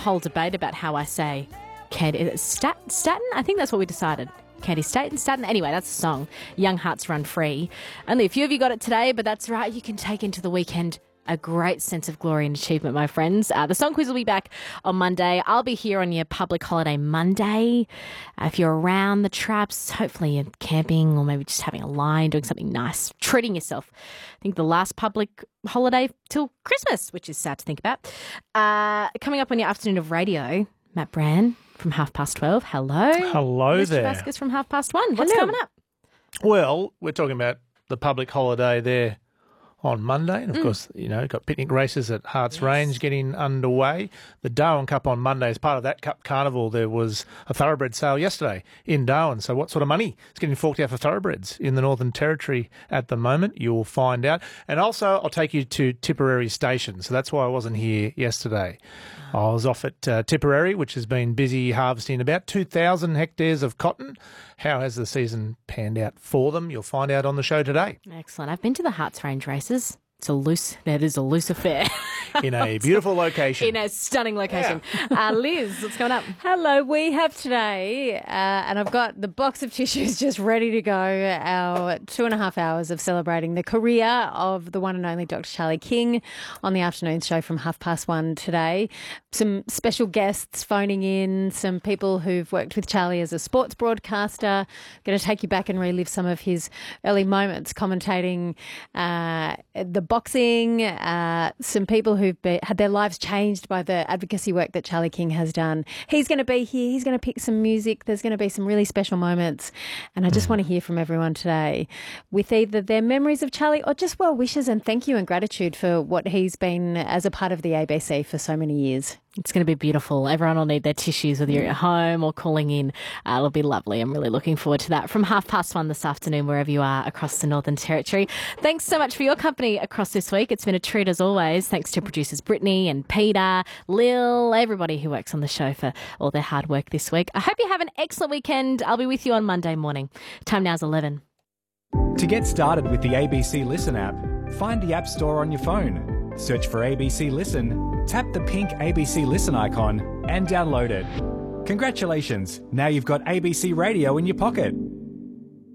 whole debate about how I say Candy Staten. I think that's what we decided. Candy Staten. Anyway, that's the song. Young Hearts Run Free. Only a few of you got it today, but that's right. You can take into the weekend a great sense of glory and achievement, my friends. The song quiz will be back on Monday. I'll be here on your public holiday Monday. If you're around the traps, hopefully you're camping or maybe just having a line, doing something nice, treating yourself. I think the last public holiday till Christmas, which is sad to think about. Coming up on your afternoon of radio, Matt Brand from 12:30. Hello. Hello Mr. there. Vasquez from 1:30. What's coming up? Well, we're talking about the public holiday there on Monday. And, of course, got picnic races at Harts Range getting underway. The Darwin Cup on Monday. As part of that Cup Carnival, there was a thoroughbred sale yesterday in Darwin. So what sort of money is getting forked out for thoroughbreds in the Northern Territory at the moment? You'll find out. And also, I'll take you to Tipperary Station. So that's why I wasn't here yesterday. I was off at Tipperary, which has been busy harvesting about 2,000 hectares of cotton. How has the season panned out for them? You'll find out on the show today. Excellent. I've been to the Harts Range races. It is a loose affair. In a beautiful location. In a stunning location. Yeah. Liz, what's going up? Hello, we have today, and I've got the box of tissues just ready to go, our 2.5 hours of celebrating the career of the one and only Dr. Charlie King on the afternoon show from 1:30 today. Some special guests phoning in, some people who've worked with Charlie as a sports broadcaster. Going to take you back and relive some of his early moments commentating the boxing, some people who've had their lives changed by the advocacy work that Charlie King has done. He's going to be here. He's going to pick some music. There's going to be some really special moments. And I just want to hear from everyone today with either their memories of Charlie or just well wishes and thank you and gratitude for what he's been as a part of the ABC for so many years. It's going to be beautiful. Everyone will need their tissues, whether you're at home or calling in. It'll be lovely. I'm really looking forward to that from 1:30 this afternoon, wherever you are across the Northern Territory. Thanks so much for your company across this week. It's been a treat as always. Thanks to producers Brittany and Peter, Lil, everybody who works on the show for all their hard work this week. I hope you have an excellent weekend. I'll be with you on Monday morning. Time now is 11. To get started with the ABC Listen app, find the App Store on your phone. Search for ABC Listen, tap the pink ABC Listen icon and download it. Congratulations, now you've got ABC Radio in your pocket.